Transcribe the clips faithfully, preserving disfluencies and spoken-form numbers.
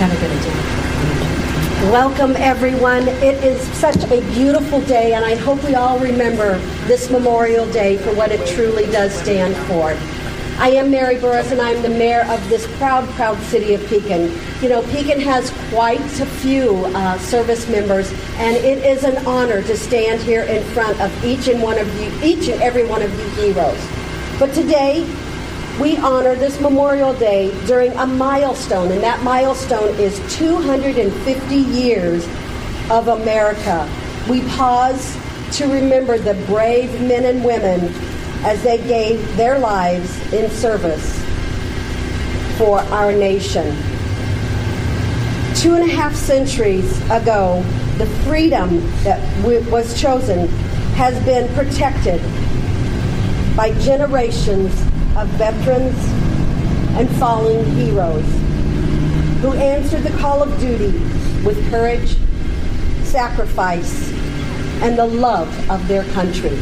kind of going to do. Welcome, everyone. It is such a beautiful day, and I hope we all remember this Memorial Day for what it truly does stand for. I am Mary Burris, and I'm the mayor of this proud, proud city of Pekin. You know, Pekin has quite a few uh, service members, and it is an honor to stand here in front of each and one of you, each and every one of you heroes. But today, we honor this Memorial Day during a milestone, and that milestone is two hundred fifty years of America. We pause to remember the brave men and women as they gave their lives in service for our nation. Two and a half centuries ago, the freedom that w- was chosen has been protected by generations of veterans and fallen heroes who answered the call of duty with courage, sacrifice, and the love of their country.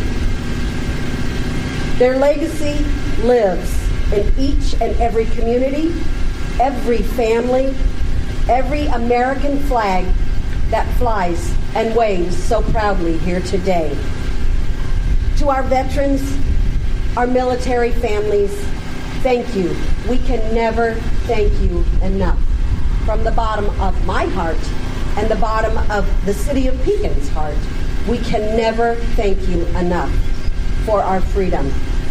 Their legacy lives in each and every community, every family, every American flag that flies and waves so proudly here today. To our veterans, our military families, thank you. We can never thank you enough. From the bottom of my heart and the bottom of the city of Pekin's heart, we can never thank you enough for our freedom.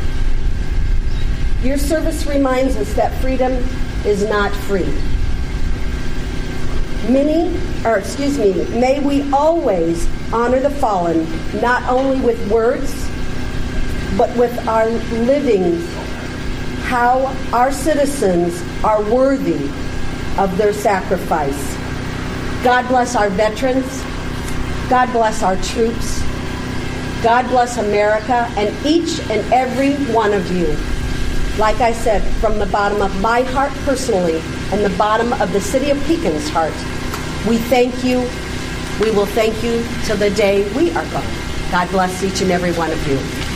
Your service reminds us that freedom is not free. Many, or excuse me, may we always honor the fallen, not only with words, but with our living, how our citizens are worthy of their sacrifice. God bless our veterans. God bless our troops. God bless America and each and every one of you. Like I said, from the bottom of my heart personally and the bottom of the city of Pekin's heart, we thank you. We will thank you till the day we are gone. God bless each and every one of you.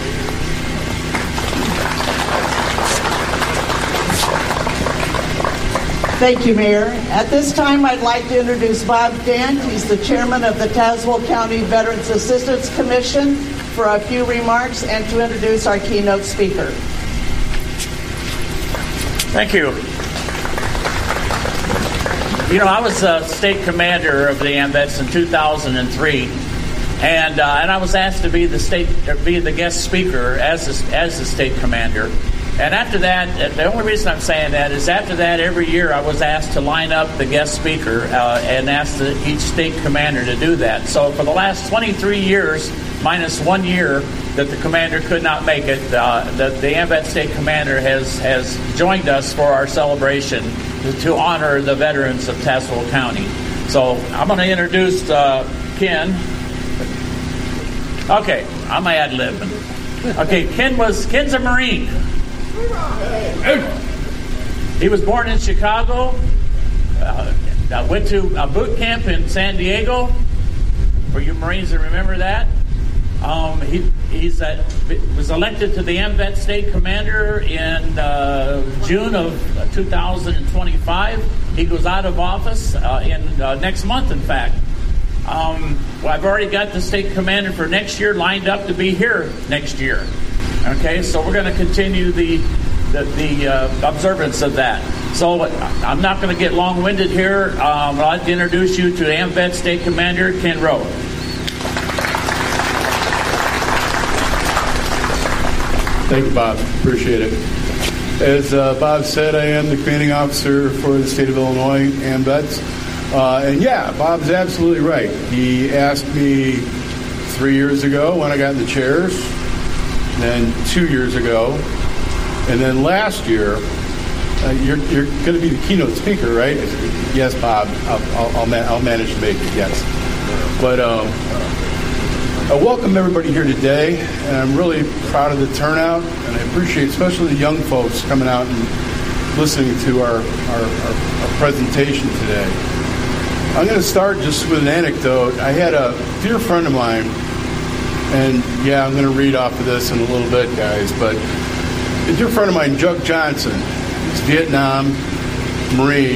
Thank you, Mayor. At this time, I'd like to introduce Bob Dent. He's the chairman of the Tazewell County Veterans Assistance Commission for a few remarks and to introduce our keynote speaker. Thank you. You know, I was a state commander of the AMVETS in two thousand three, and uh, and I was asked to be the state, or be the guest speaker as the, as the state commander. And after that, the only reason I'm saying that is after that, every year I was asked to line up the guest speaker uh, and ask the, each state commander to do that. So for the last twenty-three years, minus one year that the commander could not make it, uh, the, the AMVET state commander has, has joined us for our celebration to, to honor the veterans of Tazewell County. So I'm going to introduce uh, Ken. Okay, I'm ad-libbing. Okay, Ken was Ken's a Marine. He was born in Chicago, uh, went to a boot camp in San Diego, for you Marines that remember that. Um, he he's uh, was elected to the AMVET State Commander in uh, June of two thousand twenty-five. He goes out of office uh, in uh, next month, in fact. Um, well, I've already got the State Commander for next year lined up to be here next year. Okay, so we're going to continue the the, the uh, observance of that. So I'm not going to get long-winded here. Um, I'd like to introduce you to AMVET State Commander Ken Rowe. Thank you, Bob. Appreciate it. As uh, Bob said, I am the commanding officer for the state of Illinois, AMVETS. Uh, and yeah, Bob's absolutely right. He asked me three years ago when I got in the chairs, then two years ago, and then last year. Uh, you're you're going to be the keynote speaker, right? Yes, Bob. I'll I'll, I'll, man, I'll manage to make it. Yes, but um, I welcome everybody here today, and I'm really proud of the turnout, and I appreciate especially the young folks coming out and listening to our our, our, our presentation today. I'm going to start just with an anecdote. I had a dear friend of mine, and yeah, I'm going to read off of this in a little bit, guys, but a dear friend of mine, Jug Johnson. He's Vietnam Marine.